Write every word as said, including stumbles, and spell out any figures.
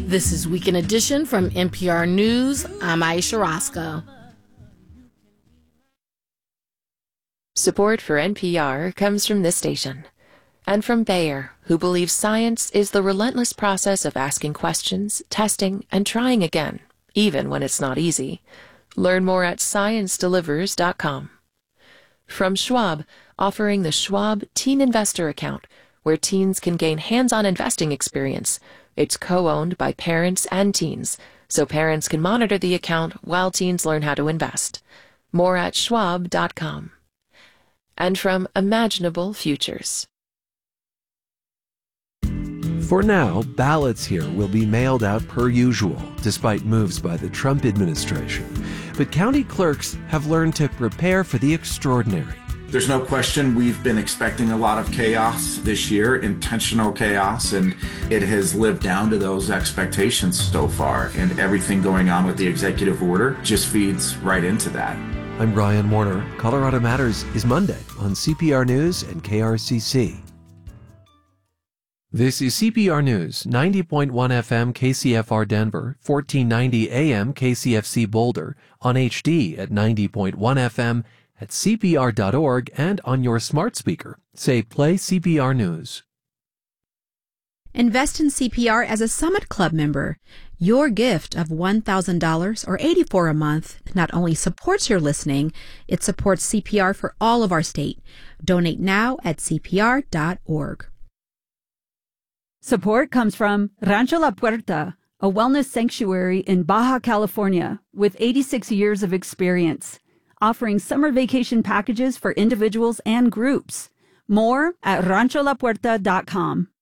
This is Weekend Edition from N P R News. I'm Aisha Roscoe. Support for N P R comes from this station and from Bayer, who believes science is the relentless process of asking questions, testing, and trying again, even when it's not easy. Learn more at science delivers dot com. From Schwab, offering the Schwab Teen Investor Account, where teens can gain hands-on investing experience. It's co-owned by parents and teens, so parents can monitor the account while teens learn how to invest. More at schwab dot com. And from Imaginable Futures. For now, ballots here will be mailed out per usual, despite moves by the Trump administration. But county clerks have learned to prepare for the extraordinary. There's no question we've been expecting a lot of chaos this year, intentional chaos, and it has lived down to those expectations so far. And everything going on with the executive order just feeds right into that. I'm Brian Warner. Colorado Matters is Monday on C P R News and K R C C. This is C P R News, ninety point one F M K C F R Denver, fourteen ninety A M K C F C Boulder, on H D at ninety point one F M, at C P R dot org, and on your smart speaker. Say Play C P R News. Invest in C P R as a Summit Club member. Your gift of one thousand dollars or eighty-four dollars a month not only supports your listening, it supports C P R for all of our state. Donate now at C P R dot org. Support comes from Rancho La Puerta, a wellness sanctuary in Baja California with eighty-six years of experience, offering summer vacation packages for individuals and groups. More at rancho la puerta dot com.